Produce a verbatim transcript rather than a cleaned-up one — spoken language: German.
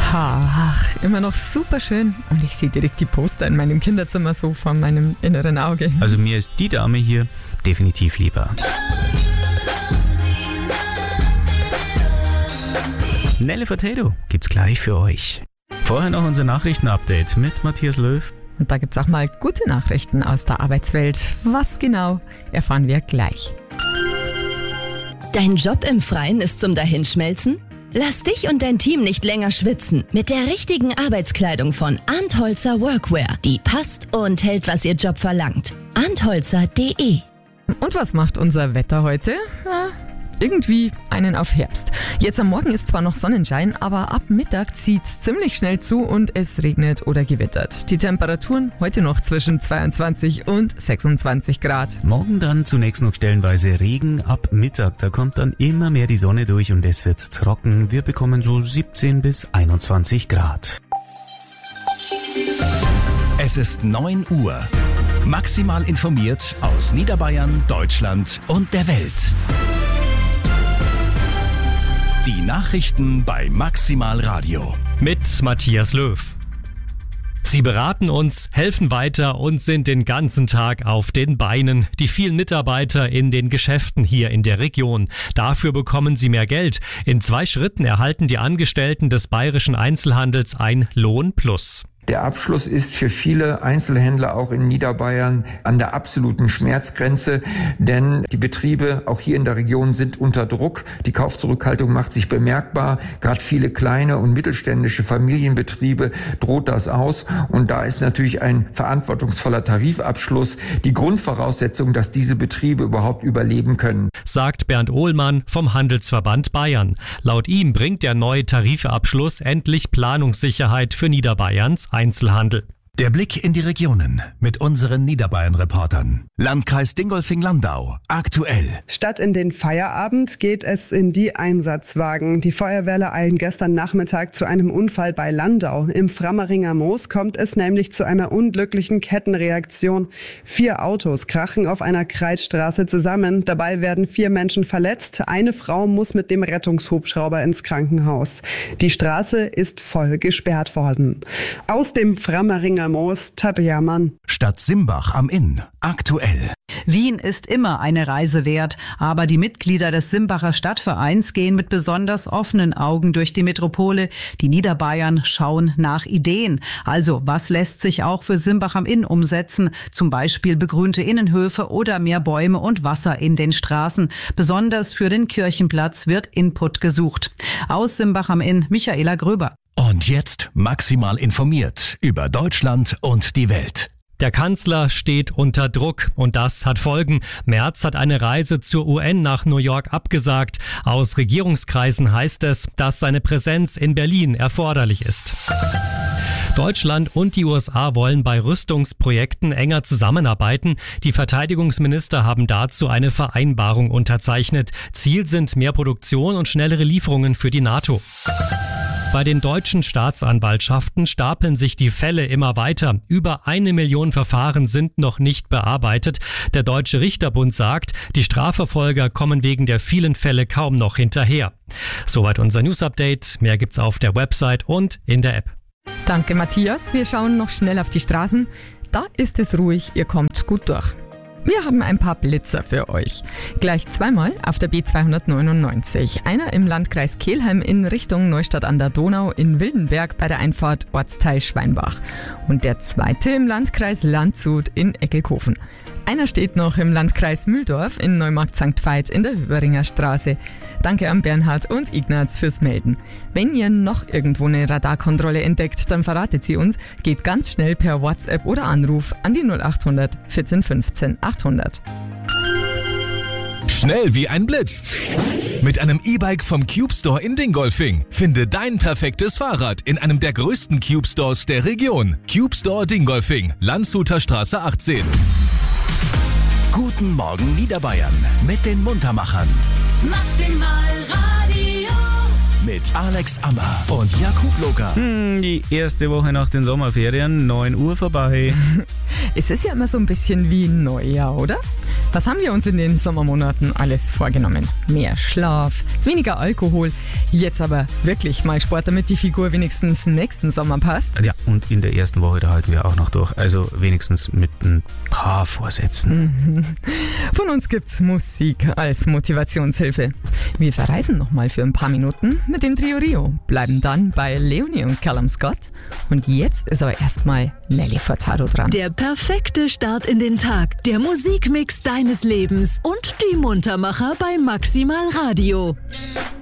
Ach, immer noch super schön. Und ich sehe direkt die Poster in meinem Kinderzimmer so vor meinem inneren Auge. Also mir ist die Dame hier definitiv lieber. Nelly Furtado gibt's gleich für euch. Vorher noch unser Nachrichtenupdate mit Matthias Löw. Und da gibt's auch mal gute Nachrichten aus der Arbeitswelt. Was genau, erfahren wir gleich. Dein Job im Freien ist zum Dahinschmelzen? Lass dich und dein Team nicht länger schwitzen. Mit der richtigen Arbeitskleidung von Antholzer Workwear. Die passt und hält, was ihr Job verlangt. antholzer punkt de. Und was macht unser Wetter heute? Ja, irgendwie einen auf Herbst. Jetzt am Morgen ist zwar noch Sonnenschein, aber ab Mittag zieht's ziemlich schnell zu und es regnet oder gewittert. Die Temperaturen heute noch zwischen zweiundzwanzig und sechsundzwanzig Grad. Morgen dann zunächst noch stellenweise Regen ab Mittag. Da kommt dann immer mehr die Sonne durch und es wird trocken. Wir bekommen so siebzehn bis einundzwanzig Grad. Es ist neun Uhr. Maximal informiert aus Niederbayern, Deutschland und der Welt. Die Nachrichten bei Maximal Radio. Mit Matthias Löw. Sie beraten uns, helfen weiter und sind den ganzen Tag auf den Beinen. Die vielen Mitarbeiter in den Geschäften hier in der Region. Dafür bekommen sie mehr Geld. In zwei Schritten erhalten die Angestellten des Bayerischen Einzelhandels ein Lohnplus. Der Abschluss ist für viele Einzelhändler auch in Niederbayern an der absoluten Schmerzgrenze, denn die Betriebe auch hier in der Region sind unter Druck. Die Kaufzurückhaltung macht sich bemerkbar. Gerade viele kleine und mittelständische Familienbetriebe droht das aus. Und da ist natürlich ein verantwortungsvoller Tarifabschluss die Grundvoraussetzung, dass diese Betriebe überhaupt überleben können. Sagt Bernd Ohlmann vom Handelsverband Bayern. Laut ihm bringt der neue Tarifabschluss endlich Planungssicherheit für Niederbayerns Einzelhandel. Der Blick in die Regionen mit unseren Niederbayern-Reportern. Landkreis Dingolfing-Landau. Aktuell. Statt in den Feierabend geht es in die Einsatzwagen. Die Feuerwehrler eilen gestern Nachmittag zu einem Unfall bei Landau. Im Frammeringer Moos kommt es nämlich zu einer unglücklichen Kettenreaktion. Vier Autos krachen auf einer Kreisstraße zusammen. Dabei werden vier Menschen verletzt. Eine Frau muss mit dem Rettungshubschrauber ins Krankenhaus. Die Straße ist voll gesperrt worden. Aus dem Frammeringer Moos, Tabea Mann. Stadt Simbach am Inn. Aktuell. Wien ist immer eine Reise wert, aber die Mitglieder des Simbacher Stadtvereins gehen mit besonders offenen Augen durch die Metropole. Die Niederbayern schauen nach Ideen. Also, was lässt sich auch für Simbach am Inn umsetzen? Zum Beispiel begrünte Innenhöfe oder mehr Bäume und Wasser in den Straßen. Besonders für den Kirchenplatz wird Input gesucht. Aus Simbach am Inn, Michaela Gröber. Und jetzt maximal informiert über Deutschland und die Welt. Der Kanzler steht unter Druck und das hat Folgen. Merz hat eine Reise zur U N nach New York abgesagt. Aus Regierungskreisen heißt es, dass seine Präsenz in Berlin erforderlich ist. Deutschland und die U S A wollen bei Rüstungsprojekten enger zusammenarbeiten. Die Verteidigungsminister haben dazu eine Vereinbarung unterzeichnet. Ziel sind mehr Produktion und schnellere Lieferungen für die NATO. Bei den deutschen Staatsanwaltschaften stapeln sich die Fälle immer weiter. Über eine Million Verfahren sind noch nicht bearbeitet. Der Deutsche Richterbund sagt, die Strafverfolger kommen wegen der vielen Fälle kaum noch hinterher. Soweit unser News-Update. Mehr gibt's auf der Website und in der App. Danke, Matthias. Wir schauen noch schnell auf die Straßen. Da ist es ruhig, ihr kommt gut durch. Wir haben ein paar Blitzer für euch. Gleich zweimal auf der B zweihundertneunundneunzig. Einer im Landkreis Kelheim in Richtung Neustadt an der Donau in Wildenberg bei der Einfahrt Ortsteil Schweinbach. Und der zweite im Landkreis Landshut in Eckelkofen. Einer steht noch im Landkreis Mühldorf in Neumarkt Sankt Veit in der Hüberinger Straße. Danke an Bernhard und Ignaz fürs Melden. Wenn ihr noch irgendwo eine Radarkontrolle entdeckt, dann verratet sie uns. Geht ganz schnell per WhatsApp oder Anruf an die null acht hundert vierzehn fünfzehn achthundert. Schnell wie ein Blitz. Mit einem E-Bike vom Cube Store in Dingolfing. Finde dein perfektes Fahrrad in einem der größten Cube Stores der Region. Cube Store Dingolfing, Landshuter Straße achtzehn. Guten Morgen Niederbayern mit den Muntermachern. Maximal Radio. Mit Alex Ammer und Jakub Loka. Hm, die erste Woche nach den Sommerferien, neun Uhr vorbei. Es ist ja immer so ein bisschen wie Neujahr, oder? Was haben wir uns in den Sommermonaten alles vorgenommen? Mehr Schlaf, weniger Alkohol, jetzt aber wirklich mal Sport, damit die Figur wenigstens nächsten Sommer passt. Ja, und in der ersten Woche, da halten wir auch noch durch, also wenigstens mit ein paar Vorsätzen. Mhm. Von uns gibt's Musik als Motivationshilfe. Wir verreisen nochmal für ein paar Minuten mit dem Trio Rio, bleiben dann bei Leonie und Callum Scott und jetzt ist aber erstmal Nelly Furtado dran. Der perfekte Start in den Tag, der Musikmix deines Lebens und die Muntermacher bei Maximal Radio.